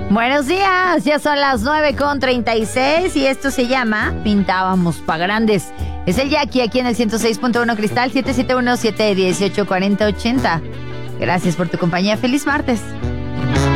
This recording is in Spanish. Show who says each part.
Speaker 1: Buenos días, ya son las 9:36 y esto se llama Pintábamos pa' Grandes. Es el Jackie aquí en el 106.1 Cristal, 771-718-4080. Gracias por tu compañía, feliz martes.